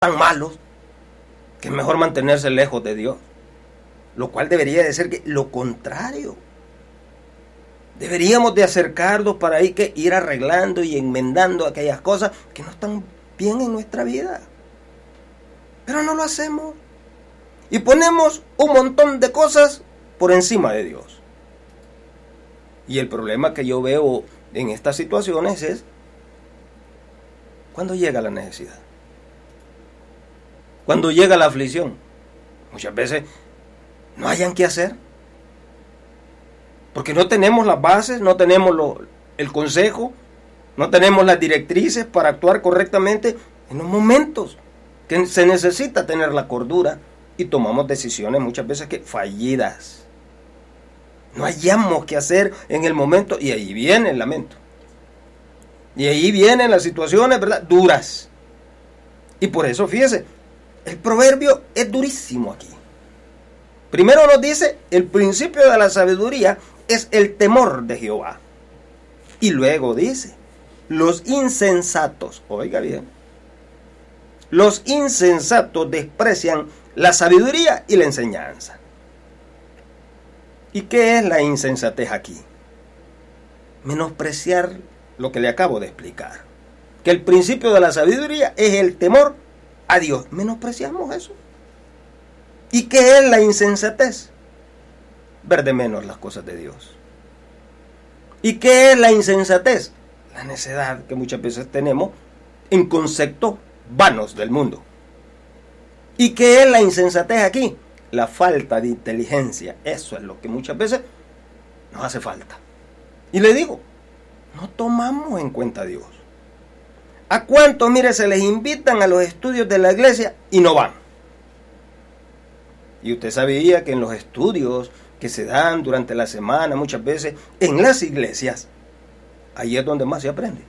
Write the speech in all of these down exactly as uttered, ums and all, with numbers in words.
tan malos que es mejor mantenerse lejos de Dios. Lo cual debería de ser que lo contrario. Deberíamos de acercarnos para ahí que ir arreglando y enmendando aquellas cosas que no están bien en nuestra vida. Pero no lo hacemos. Y ponemos un montón de cosas por encima de Dios. Y el problema que yo veo en estas situaciones es cuando llega la necesidad. Cuando llega la aflicción. Muchas veces no hayan qué hacer. Porque no tenemos las bases, no tenemos lo, el consejo, no tenemos las directrices para actuar correctamente en los momentos que se necesita tener la cordura y tomamos decisiones muchas veces que fallidas. No hallamos qué hacer en el momento y ahí viene el lamento. Y ahí vienen las situaciones, ¿verdad?, duras. Y por eso, fíjese, el proverbio es durísimo aquí. Primero nos dice, el principio de la sabiduría es el temor de Jehová. Y luego dice, los insensatos, oiga bien, los insensatos desprecian la sabiduría y la enseñanza. ¿Y qué es la insensatez aquí? Menospreciar lo que le acabo de explicar. Que el principio de la sabiduría es el temor a Dios. Menospreciamos eso. ¿Y qué es la insensatez? Ver de menos las cosas de Dios. ¿Y qué es la insensatez? La necedad que muchas veces tenemos en conceptos vanos del mundo. ¿Y qué es la insensatez aquí? La falta de inteligencia. Eso es lo que muchas veces nos hace falta. Y le digo, no tomamos en cuenta a Dios. ¿A cuántos, mire, se les invitan a los estudios de la iglesia y no van? Y usted sabía que en los estudios que se dan durante la semana, muchas veces, en las iglesias, ahí es donde más se aprende.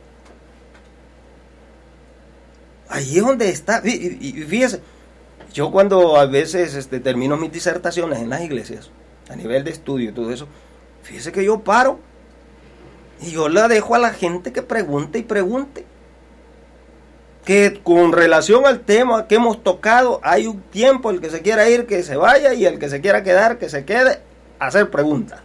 Ahí es donde está. Y, y, y fíjese, yo cuando a veces este, termino mis disertaciones en las iglesias, a nivel de estudio y todo eso, fíjese que yo paro y yo la dejo a la gente que pregunte y pregunte. Que con relación al tema que hemos tocado, hay un tiempo, el que se quiera ir, que se vaya, y el que se quiera quedar, que se quede, a hacer preguntas.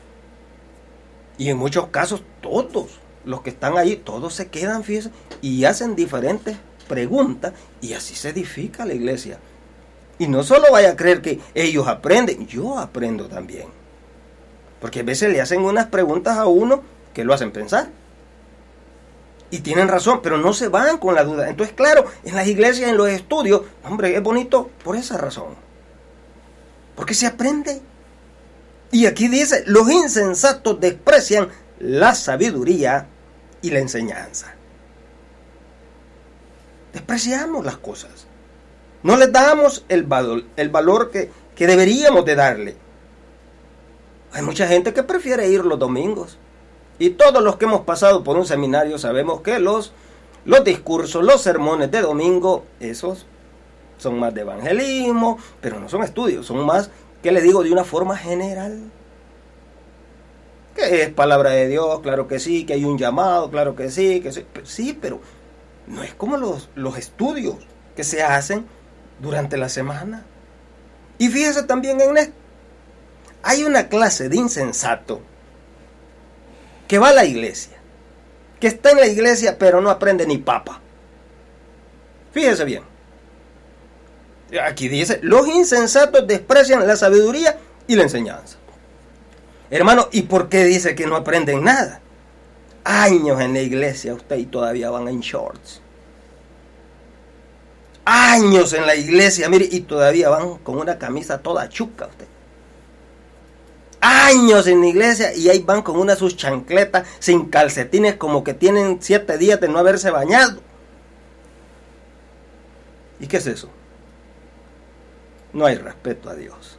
Y en muchos casos, todos los que están ahí, todos se quedan, fíjense, y hacen diferentes preguntas, y así se edifica la iglesia. Y no solo vaya a creer que ellos aprenden, yo aprendo también. Porque a veces le hacen unas preguntas a uno que lo hacen pensar. Y tienen razón, pero no se van con la duda. Entonces, claro, en las iglesias, en los estudios, hombre, es bonito por esa razón. Porque se aprende. Y aquí dice, los insensatos desprecian la sabiduría y la enseñanza. Despreciamos las cosas. No les damos el valor, el valor que, que deberíamos de darle. Hay mucha gente que prefiere ir los domingos. Y todos los que hemos pasado por un seminario sabemos que los, los discursos, los sermones de domingo, esos son más de evangelismo, pero no son estudios, son más, ¿qué le digo?, de una forma general. Que es palabra de Dios, claro que sí, que hay un llamado, claro que sí, que sí, sí, pero no es como los, los estudios que se hacen durante la semana. Y fíjese también en esto, hay una clase de insensato que va a la iglesia, que está en la iglesia pero no aprende ni papa. Fíjese bien. Aquí dice, los insensatos desprecian la sabiduría y la enseñanza. Hermano, ¿y por qué dice que no aprenden nada? Años en la iglesia usted y todavía van en shorts. Años en la iglesia, mire, y todavía van con una camisa toda chuca usted. Años en la iglesia y ahí van con una sus chancletas sin calcetines, como que tienen siete días de no haberse bañado. ¿Y qué es eso? No hay respeto a Dios.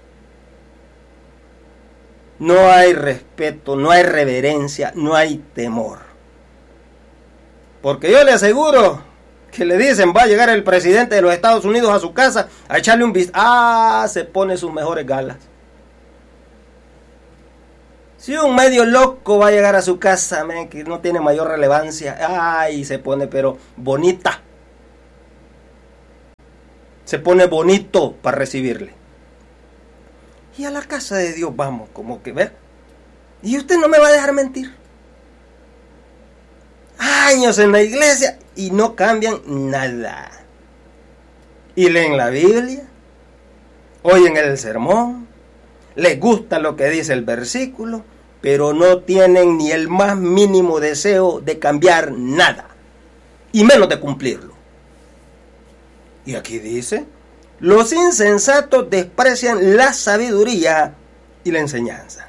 No hay respeto, no hay reverencia, no hay temor. Porque yo le aseguro que le dicen, va a llegar el presidente de los Estados Unidos a su casa a echarle un vistazo. Ah, se pone sus mejores galas. Si un medio loco va a llegar a su casa, man, que no tiene mayor relevancia, ay, se pone pero bonita. se pone bonito para recibirle. Y a la casa de Dios vamos, como que ver. Y usted no me va a dejar mentir. Años en la iglesia y no cambian nada. Y leen la Biblia, oyen el sermón, les gusta lo que dice el versículo, pero no tienen ni el más mínimo deseo de cambiar nada, y menos de cumplirlo. Y aquí dice, los insensatos desprecian la sabiduría y la enseñanza.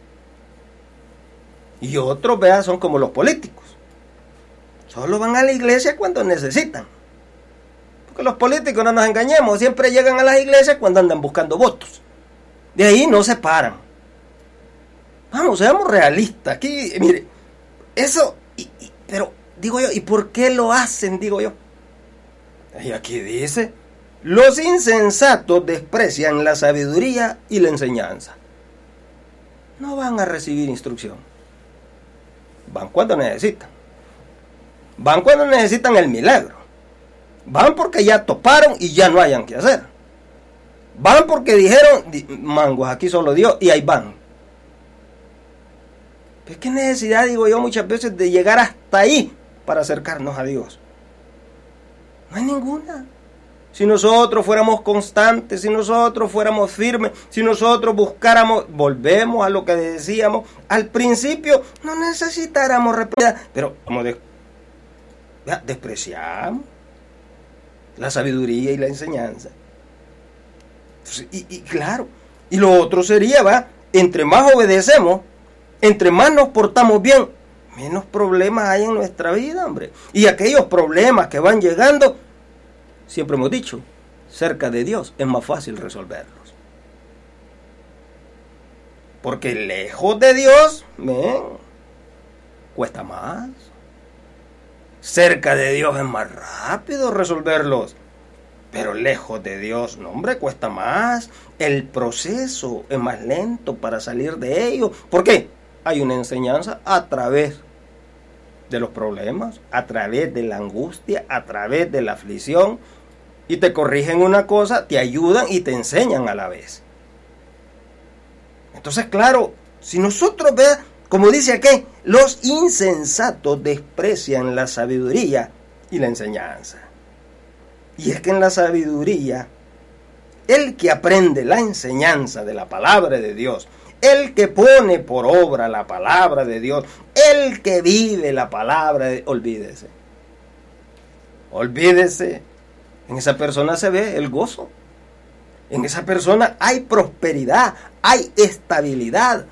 Y otros, vea, son como los políticos. Solo van a la iglesia cuando necesitan. Porque los políticos, no nos engañemos, siempre llegan a las iglesias cuando andan buscando votos. De ahí no se paran. Vamos, seamos realistas. Aquí, mire, eso, y, y, pero digo yo, ¿y por qué lo hacen? Digo yo. Y aquí dice, los insensatos desprecian la sabiduría y la enseñanza. No van a recibir instrucción. Van cuando necesitan. Van cuando necesitan el milagro. Van porque ya toparon y ya no hayan que hacer. Van porque dijeron, mangos, aquí solo Dios, y ahí van. Pero qué necesidad, digo yo, muchas veces de llegar hasta ahí para acercarnos a Dios. No hay ninguna. Si nosotros fuéramos constantes, si nosotros fuéramos firmes, si nosotros buscáramos, volvemos a lo que decíamos al principio, no necesitáramos repetir, pero como de, ya, despreciamos la sabiduría y la enseñanza. Entonces, y, y claro, y lo otro sería, va, entre más obedecemos, entre más nos portamos bien, menos problemas hay en nuestra vida, hombre. Y aquellos problemas que van llegando, siempre hemos dicho, cerca de Dios es más fácil resolverlos. Porque lejos de Dios, ven, cuesta más. Cerca de Dios es más rápido resolverlos. Pero lejos de Dios, no, hombre, cuesta más. El proceso es más lento para salir de ello. ¿Por qué? Hay una enseñanza a través de los problemas, a través de la angustia, a través de la aflicción. Y te corrigen una cosa, te ayudan y te enseñan a la vez. Entonces, claro, si nosotros veamos, como dice aquí, los insensatos desprecian la sabiduría y la enseñanza. Y es que en la sabiduría, el que aprende la enseñanza de la palabra de Dios, el que pone por obra la palabra de Dios, el que vive la palabra de Dios, olvídese. Olvídese. En esa persona se ve el gozo. En esa persona hay prosperidad, hay estabilidad.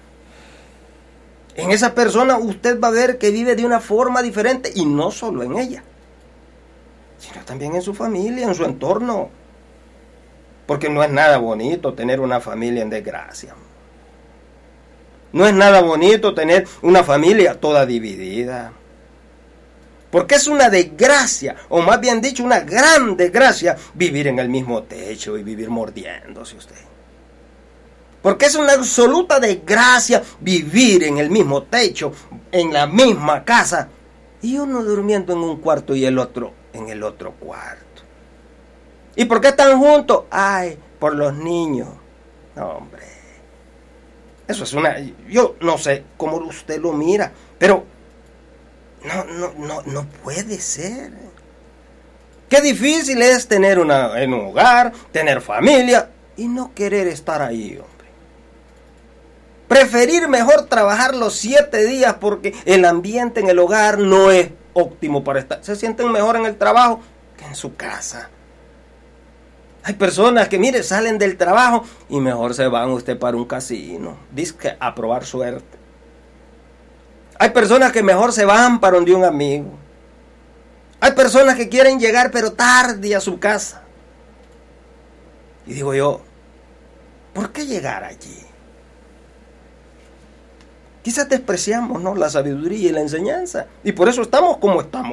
En esa persona usted va a ver que vive de una forma diferente, y no solo en ella, sino también en su familia, en su entorno. Porque no es nada bonito tener una familia en desgracia. No es nada bonito tener una familia toda dividida. Porque es una desgracia, o más bien dicho, una gran desgracia, vivir en el mismo techo y vivir mordiéndose usted. Porque es una absoluta desgracia vivir en el mismo techo, en la misma casa, y uno durmiendo en un cuarto y el otro en el otro cuarto. ¿Y por qué están juntos? Ay, por los niños. No, hombre. Eso es una... Yo no sé cómo usted lo mira, pero no, no, no, no puede ser. Qué difícil es tener una, en un hogar, tener familia y no querer estar ahí, hombre. Preferir mejor trabajar los siete días porque el ambiente en el hogar no es óptimo para estar. Se sienten mejor en el trabajo que en su casa. Hay personas que, mire, salen del trabajo y mejor se van usted para un casino, dizque a probar suerte. Hay personas que mejor se van para donde un amigo. Hay personas que quieren llegar pero tarde a su casa. Y digo yo, ¿por qué llegar allí? Quizás despreciamos, ¿no?, la sabiduría y la enseñanza, y por eso estamos como estamos.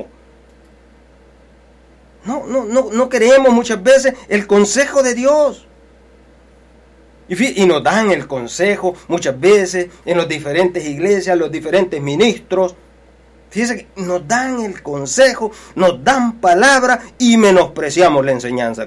No, no, no, no queremos muchas veces el consejo de Dios. Y, y nos dan el consejo muchas veces en las diferentes iglesias, los diferentes ministros. Fíjense que nos dan el consejo, nos dan palabra y menospreciamos la enseñanza.